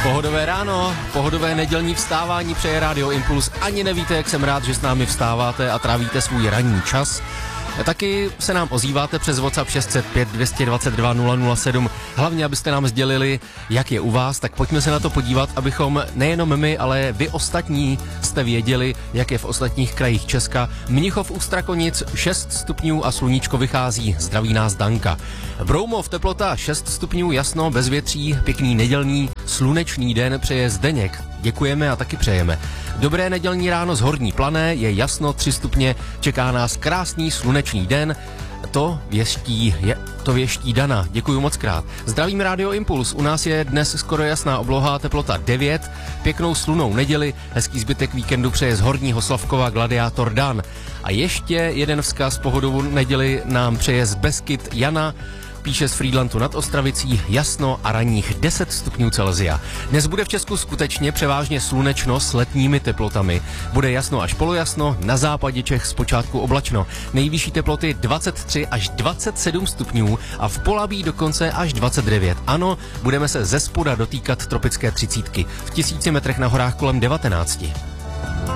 Pohodové ráno, pohodové nedělní vstávání přeje Rádio Impuls. Ani nevíte, jak jsem rád, že s námi vstáváte a trávíte svůj ranní čas. Taky se nám ozýváte přes WhatsApp 605 222 007. Hlavně, abyste nám sdělili, jak je u vás, tak pojďme se na to podívat, abychom nejenom my, ale vy ostatní jste věděli, jak je v ostatních krajích Česka. Mnichov u Strakonic 6 stupňů a sluníčko vychází. Zdraví nás Danka. Broumov teplota 6 stupňů, jasno, bez větří, pěkný nedělní, slunečný den přeje Zdeněk. Děkujeme a taky přejeme. Dobré nedělní ráno z Horní Plané, je jasno 3 stupně, čeká nás krásný slunečný den. To věští Dana. Děkuju moc krát. Zdravím Rádio Impuls. U nás je dnes skoro jasná obloha, teplota 9. Pěknou slunou neděli, hezký zbytek víkendu přeje z Horního Slavkova Gladiátor Dan. A ještě jeden vzkaz pohodovou neděli nám přeje z Beskyd Jana. Píše z Frýdlantu nad Ostravicí, jasno a ranních 10 stupňů Celsia. Dnes bude v Česku skutečně převážně slunečno s letními teplotami. Bude jasno až polojasno, na západě Čech zpočátku oblačno. Nejvyšší teploty 23 až 27 stupňů a v Polabí dokonce až 29. Ano, budeme se zespoda dotýkat tropické 30. V 1000 metrech na horách kolem 19.